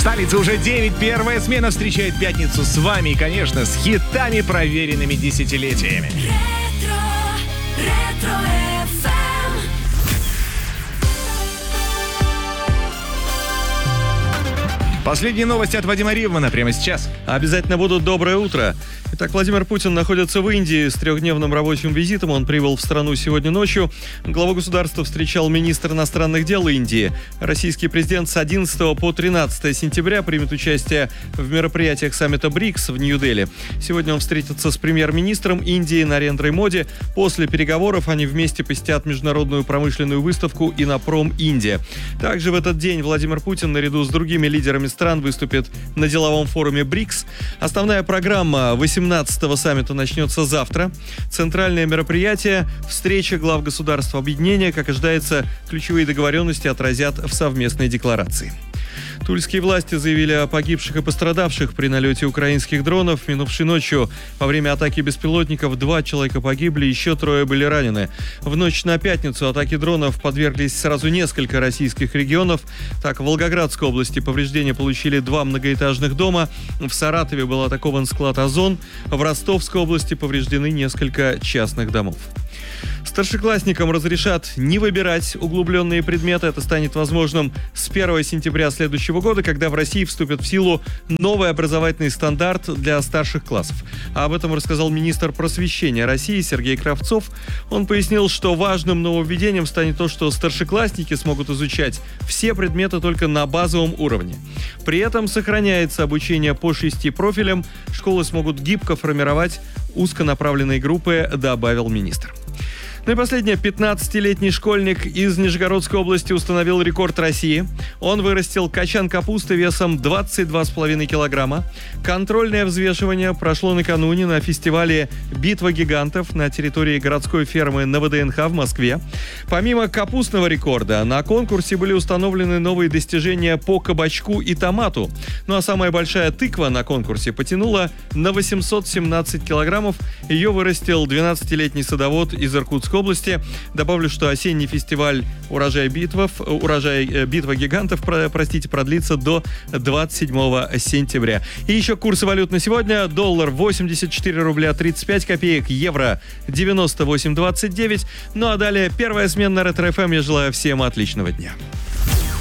столице уже 9. Первая смена встречает пятницу с вами и, конечно, с хитами, проверенными десятилетиями. Последние новости от Вадима Ривмана прямо сейчас. Обязательно будут. Доброе утро. Итак, Владимир Путин находится в Индии с 3-дневным рабочим визитом. Он прибыл в страну сегодня ночью. Главу государства встречал министр иностранных дел Индии. Российский президент с 11 по 13 сентября примет участие в мероприятиях саммита БРИКС в Нью-Дели. Сегодня он встретится с премьер-министром Индии Нарендрой Моди. После переговоров они вместе посетят международную промышленную выставку «Иннопром Индия». Также в этот день Владимир Путин наряду с другими лидерами стран выступит на деловом форуме БРИКС. Основная программа 18-го саммита начнется завтра. Центральное мероприятие – встреча глав государств объединения. Как ожидается, ключевые договоренности отразят в совместной декларации. Тульские власти заявили о погибших и пострадавших при налете украинских дронов. Минувшей ночью во время атаки беспилотников 2 человека погибли, еще 3 были ранены. В ночь на пятницу атаки дронов подверглись сразу несколько российских регионов. Так, в Волгоградской области повреждения получили 2 многоэтажных дома. В Саратове был атакован склад «Озон». В Ростовской области повреждены несколько частных домов. Старшеклассникам разрешат не выбирать углубленные предметы. Это станет возможным с 1 сентября следующего года, когда в России вступит в силу новый образовательный стандарт для старших классов. Об этом рассказал министр просвещения России Сергей Кравцов. Он пояснил, что важным нововведением станет то, что старшеклассники смогут изучать все предметы только на базовом уровне. При этом сохраняется обучение по 6 профилям. Школы смогут гибко формировать узконаправленные группы, добавил министр. Ну и последнее. 15-летний школьник из Нижегородской области установил рекорд России. Он вырастил качан капусты весом 22,5 килограмма. Контрольное взвешивание прошло накануне на фестивале «Битва гигантов» на территории городской фермы на ВДНХ в Москве. Помимо капустного рекорда, на конкурсе были установлены новые достижения по кабачку и томату. Ну а самая большая тыква на конкурсе потянула на 817 килограммов. Ее вырастил 12-летний садовод из Иркутской области. Добавлю, что осенний фестиваль «Битва гигантов» продлится до 27 сентября. И еще курсы валют на сегодня. Доллар 84 рубля 35 копеек, евро 98,29. Ну а далее первая смена на Ретро ФМ. Я желаю всем отличного дня.